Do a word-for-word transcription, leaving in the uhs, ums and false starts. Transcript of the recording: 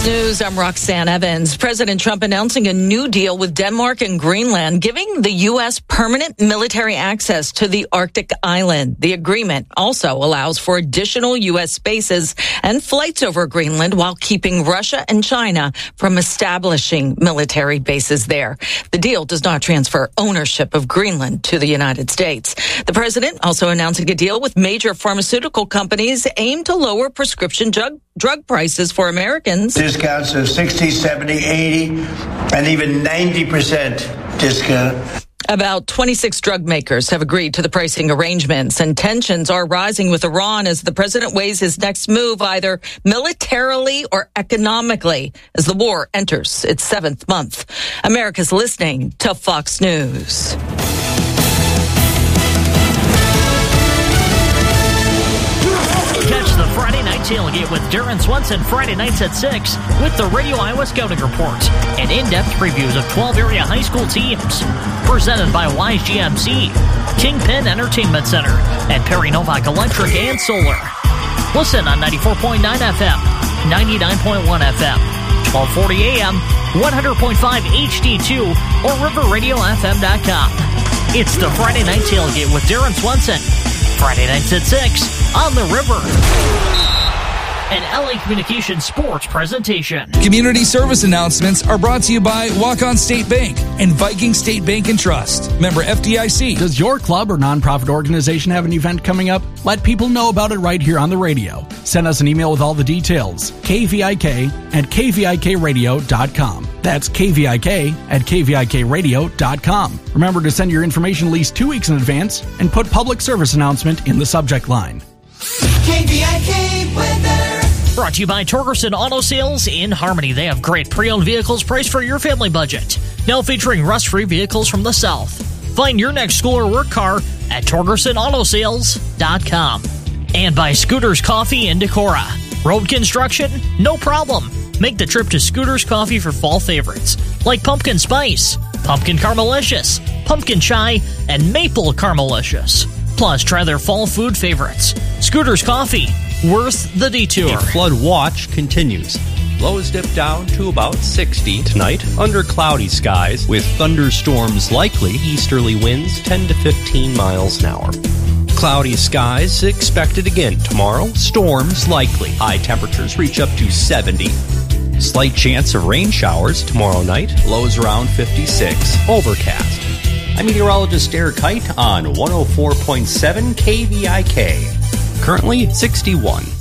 Fox News, I'm Roxanne Evans. President Trump announcing a new deal with Denmark and Greenland, giving the U S permanent military access to the Arctic island. The agreement also allows for additional U S bases and flights over Greenland while keeping Russia and China from establishing military bases there. The deal does not transfer ownership of Greenland to the United States. The president also announcing a deal with major pharmaceutical companies aimed to lower prescription drug, drug prices for Americans. Discounts of sixty, seventy, eighty, and even ninety percent discount. About twenty-six drug makers have agreed to the pricing arrangements, and tensions are rising with Iran as the president weighs his next move either militarily or economically as the war enters its seventh month. America's listening to Fox News. Catch the Friday Night Tailgate with Darren Swenson Friday nights at six with the Radio Iowa Scouting Report and in-depth previews of twelve area high school teams. Presented by Wise G M C, Kingpin Entertainment Center, and Perry Novak Electric and Solar. Listen on ninety-four point nine F M, ninety-nine point one F M, twelve forty A M, one hundred point five H D two, or river radio f m dot com. It's the Friday Night Tailgate with Darren Swenson. Friday nights at six on the River. An L A Communications sports presentation. Community service announcements are brought to you by Walk-On State Bank and Viking State Bank and Trust. Member F D I C. Does your club or nonprofit organization have an event coming up? Let people know about it right here on the radio. Send us an email with all the details. K V I K at K V I K radio dot com. That's K V I K at K V I K radio dot com. Remember to send your information at least two weeks in advance and put public service announcement in the subject line. K V I K weather. Brought to you by Torgerson Auto Sales in Harmony. They have great pre-owned vehicles priced for your family budget. Now featuring rust-free vehicles from the South. Find your next school or work car at Torgerson Auto Sales dot com. And by Scooters Coffee in Decorah. Road construction? No problem. Make the trip to Scooters Coffee for fall favorites like Pumpkin Spice, Pumpkin Caramelicious, Pumpkin Chai, and Maple Caramelicious. Plus, try their fall food favorites. Scooters Coffee, worth the detour. A flood watch continues. Lows dip down to about sixty tonight under cloudy skies with thunderstorms likely. Easterly winds ten to fifteen miles an hour. Cloudy skies expected again tomorrow. Storms likely. High temperatures reach up to seventy. Slight chance of rain showers tomorrow night. Lows around fifty-six. Overcast. I'm meteorologist Eric Height on one oh four point seven K V I K. Currently sixty-one.